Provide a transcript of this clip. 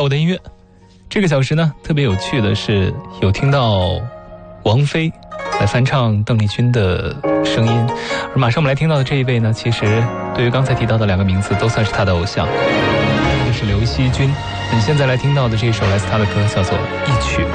我的音乐。这个小时呢，特别有趣的是有听到王菲来翻唱邓丽君的声音，而马上我们来听到的这一位呢，其实对于刚才提到的两个名字都算是她的偶像，这是刘惜君。你现在来听到的这一首来自她的歌叫做《一曲》。